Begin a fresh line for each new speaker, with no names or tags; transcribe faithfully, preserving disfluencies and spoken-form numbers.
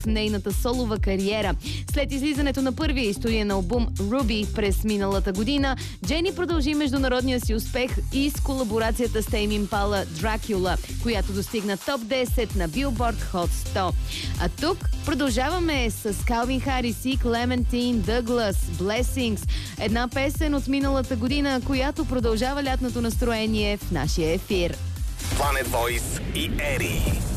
в нейната солова кариера. След излизането на първия студиен албум Ruby през миналата година, Джени продължи международния си успех и с колаборацията с Тейм Импала Dracula, която достигна топ десет на Billboard Hot сто. А тук продължаваме с Калвин Харис и Клементин Дъглас Blessings, една песен от миналата година, която продължава лятното настроение в нашия ефир.
Planet Voice и Ери.